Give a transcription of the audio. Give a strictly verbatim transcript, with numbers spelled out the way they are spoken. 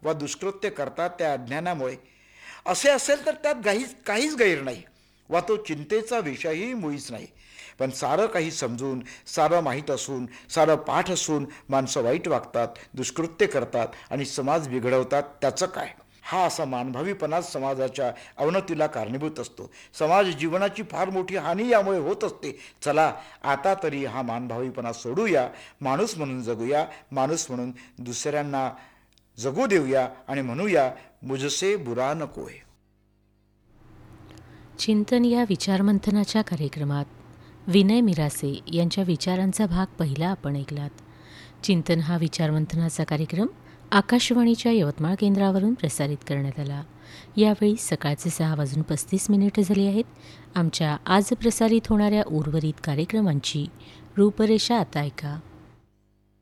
वा दुष्कृत्य करतात त्या अज्ञानामुळे, असे असेल तर त्यात काहीच काहीच गैर नाही वा तो चिंतेचा विषयही मुळीच नाही. पण सारं काही समजून, सारं माहीत असून, सारं पाठ असून माणसं वाईट वागतात, दुष्कृत्य करतात आणि समाज बिघडवतात, त्याचं काय? हा असा मानभावीपणाच समाजाच्या अवनतीला कारणीभूत असतो. समाज जीवनाची फार मोठी हानी यामुळे होत असते. चला आता तरी हा मानभावीपणा सोडूया, माणूस म्हणून जगूया, माणूस म्हणून दुसऱ्यांना जगू देऊया आणि म्हणूया, मुझसे बुरा न कोय. चिंतन या विचारमंथनाच्या कार्यक्रमात विनय मिरासे यांच्या विचारांचा भाग पहिला आपण ऐकलात. चिंतन हा विचारमंथनाचा कार्यक्रम आकाशवाणीच्या यवतमाळ केंद्रावरून प्रसारित करण्यात आला. यावेळी सकाळचे सहा वाजून पस्तीस मिनिटं झाली आहेत. आमच्या आज प्रसारित होणाऱ्या उर्वरित कार्यक्रमांची रूपरेषा आता ऐका.